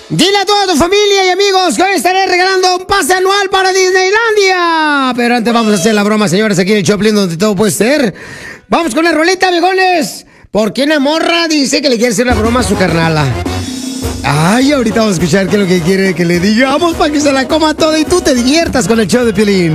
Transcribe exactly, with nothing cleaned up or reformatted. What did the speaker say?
Dile a toda tu familia y amigos que hoy estaré regalando un pase anual para Disneylandia. Pero antes vamos a hacer la broma, señores, aquí en el Choplin, donde todo puede ser. Vamos con la roleta, viejones. ¿Por qué una morra dice que le quiere hacer la broma a su carnala? Ay, ahorita vamos a escuchar qué es lo que quiere que le digamos para que se la coma toda y tú te diviertas con el show de Piolín.